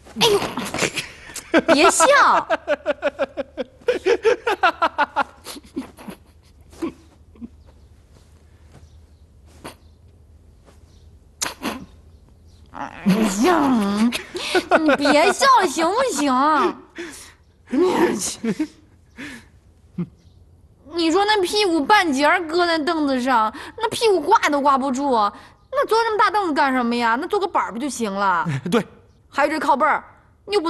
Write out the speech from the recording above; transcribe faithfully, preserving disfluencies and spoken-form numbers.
哎呦，别笑。哎呀，你别笑行不行？你说那屁股半截搁在凳子上，那屁股挂都挂不住，那坐这么大凳子干什么呀？那坐个板儿不就行了？ 对， 还有这靠背儿，你又不能。